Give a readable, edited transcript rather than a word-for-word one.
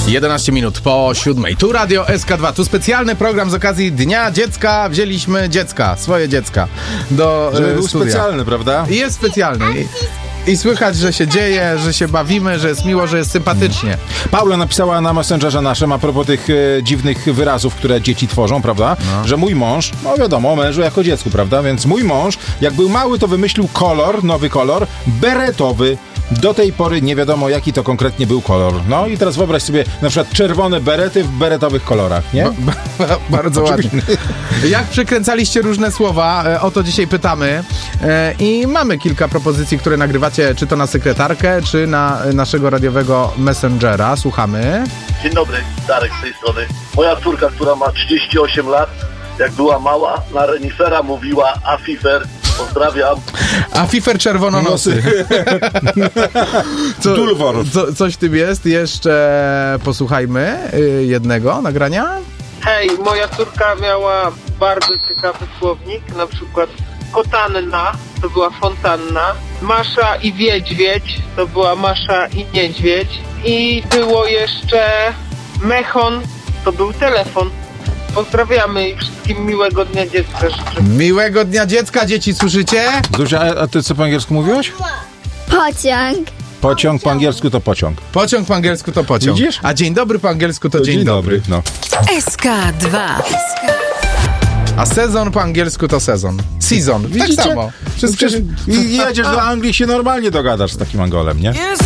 11 minut po 7. Tu Radio SK2. Tu specjalny program z okazji Dnia Dziecka. Wzięliśmy dziecka, swoje dziecka do Żeby był studia. specjalny, prawda? I jest specjalny. I słychać, że się dzieje, że się bawimy, że jest miło, że jest sympatycznie. Paula napisała na Messengerze naszym a propos tych dziwnych wyrazów, które dzieci tworzą, prawda? No. Że mój mąż, no wiadomo, o mężu jako dziecku, prawda? Więc mój mąż, jak był mały, to wymyślił kolor, nowy kolor, beretowy. Do tej pory nie wiadomo, jaki to konkretnie był kolor. No i teraz wyobraź sobie na przykład czerwone berety w beretowych kolorach, nie? Bardzo ładnie. Jak przykręcaliście różne słowa, o to dzisiaj pytamy. I mamy kilka propozycji, które nagrywacie, czy to na sekretarkę, czy na naszego radiowego Messengera. Słuchamy. Dzień dobry, Darek z tej strony. Moja córka, która ma 38 lat, jak była mała, na renifera mówiła Afifer. Pozdrawiam. Afifer czerwononosy. Dulwor. Coś w tym jest. Jeszcze posłuchajmy jednego nagrania. Hej, moja córka miała bardzo ciekawy słownik, na przykład kotanna to była fontanna, Masza i Wiedźwiedź to była Masza i Niedźwiedź i było jeszcze mechon, to był telefon. Pozdrawiamy i wszystkim miłego Dnia Dziecka życzę. Miłego Dnia Dziecka, dzieci, słyszycie? Zuzia, a ty co po angielsku mówiłaś? Pociąg. Pociąg po angielsku to pociąg. Pociąg po angielsku to pociąg. Widzisz? A dzień dobry po angielsku to dzień dobry. No. SK2. A sezon po angielsku to sezon. Season. Widzicie? Tak samo. I jedziesz do Anglii, się normalnie dogadasz z takim Angolem, nie?